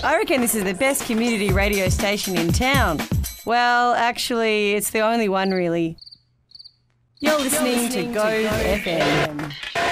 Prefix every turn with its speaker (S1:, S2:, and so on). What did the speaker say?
S1: I reckon this is the best community radio station in town. Well, actually, it's the only one really. You're listening to Go FM.